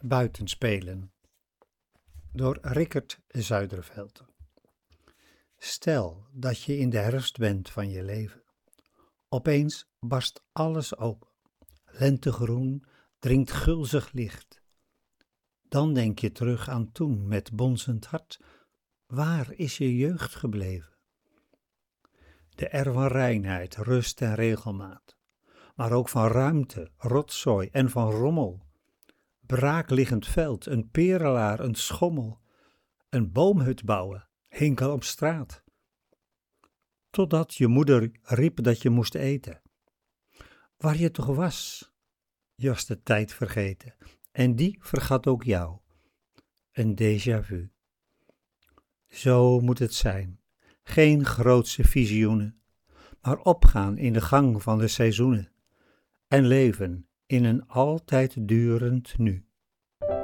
Buitenspelen door Rickert Zuiderveld. Stel dat je in de herfst bent van je leven. Opeens barst alles open. Lentegroen dringt gulzig licht. Dan denk je terug aan toen met bonzend hart. Waar is je jeugd gebleven? De R van reinheid, rust en regelmaat. Maar ook van ruimte, rotzooi en van rommel. Braakliggend veld, een perelaar, een schommel. Een boomhut bouwen, hinkel op straat. Totdat je moeder riep dat je moest eten. Waar je toch was, je was de tijd vergeten. En die vergat ook jou. Een déjà vu. Zo moet het zijn. Geen grootse visioenen, maar opgaan in de gang van de seizoenen. En leven in een altijd durend nu.